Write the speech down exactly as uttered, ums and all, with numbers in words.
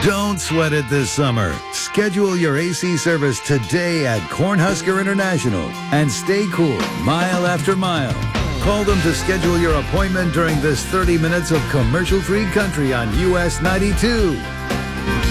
Don't sweat it this summer. Schedule your A C service today at Cornhusker International and stay cool mile after mile. Call them to schedule your appointment during this thirty minutes of commercial-free country on U S ninety-two.